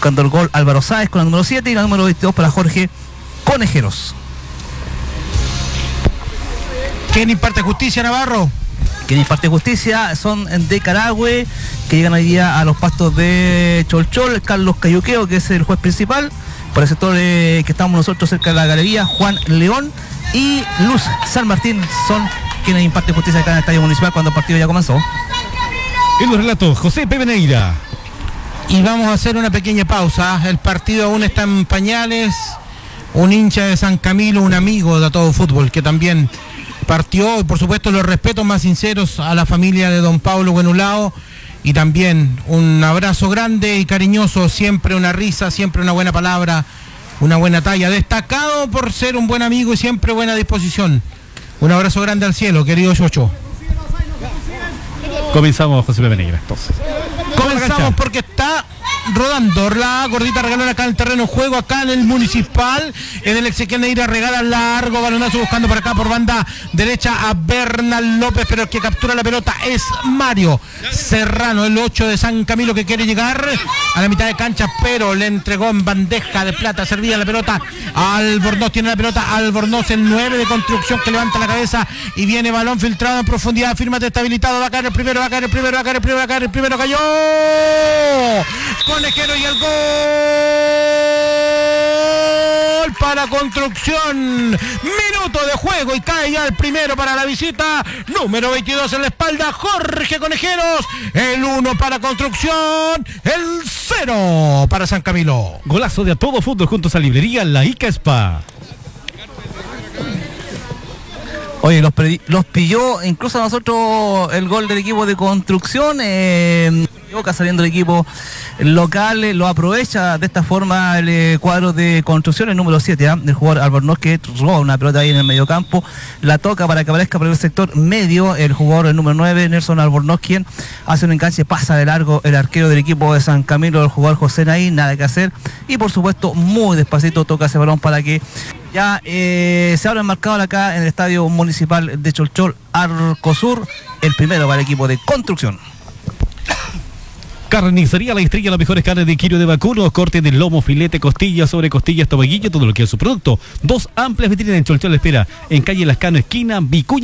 Buscando el gol Álvaro Sáez con la número 7 y la número 22 para Jorge Conejeros. ¿Quién imparte justicia, Navarro? Quien imparte justicia son de Carahue, que llegan hoy día a los pastos de Cholchol. Carlos Cayuqueo, que es el juez principal. Por el sector que estamos nosotros cerca de la galería, Juan León y Luz San Martín son quienes imparten justicia acá en el Estadio Municipal cuando el partido ya comenzó. En los relatos, José Pepe Neira. Y vamos a hacer una pequeña pausa. El partido aún está en pañales. Un hincha de San Camilo, un amigo de Todo Fútbol, que también partió, y por supuesto los respetos más sinceros a la familia de don Pablo Buenulao, y también un abrazo grande y cariñoso, siempre una risa, siempre una buena palabra, una buena talla, destacado por ser un buen amigo y siempre buena disposición. Un abrazo grande al cielo, querido Chocho. Comenzamos, José Pepe Negra, entonces. Comenzamos porque está rodando la gordita regalona acá en el terreno de juego, acá en el Municipal, en el Ezequiel Neira, regala largo, balonazo buscando por acá por banda derecha a Bernal López, pero el que captura la pelota es Mario Serrano, el 8 de San Camilo, que quiere llegar a la mitad de cancha, pero le entregó en bandeja de plata, servía la pelota Albornoz, tiene la pelota Albornoz, el 9 de Construcción, que levanta la cabeza y viene balón filtrado en profundidad, fírmate estabilizado, va a caer el primero, va a caer el primero, va a caer el primero, va a caer el primero, cayó Conejero y el gol para Construcción. Minuto de juego y cae ya el primero para la visita. Número 22 en la espalda, Jorge Conejeros. El 1 para Construcción. El 0 para San Camilo. Golazo de A Todo Fútbol juntos a Librería La Ica Spa. Oye, los pilló incluso a nosotros el gol del equipo de Construcción. Saliendo el equipo local, lo aprovecha de esta forma el cuadro de Construcción, el número 7, del jugador Albornoz, que roba una pelota ahí en el mediocampo, la toca para que aparezca por el sector medio el jugador, el número 9, Nelson Albornoz, quien hace un enganche, pasa de largo el arquero del equipo de San Camilo, el jugador José Naín, nada que hacer, y por supuesto muy despacito toca ese balón para que ya se abra el marcador acá en el Estadio Municipal de Cholchol, Arcosur, el primero para el equipo de Construcción. Carnicería La Estrella, las mejores carnes de kilo de vacuno, corte de lomo, filete, costilla, sobre costilla, estomaguillo, todo lo que es su producto. 2 amplias vitrinas en Cholchol, espera, en calle Lascano, esquina Vicuña.